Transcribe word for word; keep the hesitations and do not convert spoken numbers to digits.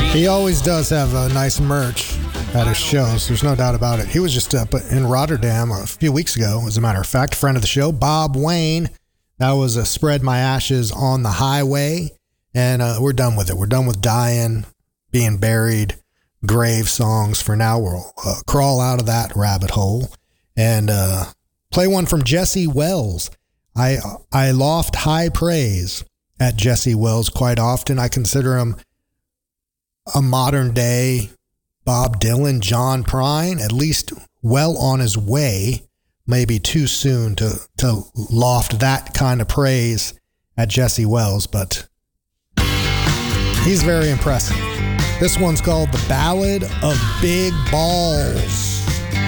He always does have a nice merch at his shows. There's no doubt about it. He was just up in Rotterdam a few weeks ago, as a matter of fact. Friend of the show, Bob Wayne. That was a Spread My Ashes on the Highway. And uh, we're done with it. We're done with dying, being buried, grave songs for now. We'll uh, crawl out of that rabbit hole and uh, play one from Jesse Wells. I, I loft high praise at Jesse Wells quite often. I consider him a modern day Bob Dylan, John Prine, at least well on his way. Maybe too soon to, to loft that kind of praise at Jesse Wells, but he's very impressive. This one's called The Ballad of Big Balls.